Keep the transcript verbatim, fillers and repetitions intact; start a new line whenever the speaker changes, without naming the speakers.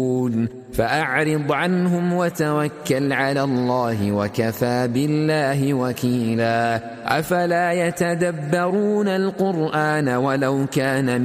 فأعرض عنهم وتوكل على الله وكفى بالله وكيلا. أفلا يتدبرون القرآن ولو كان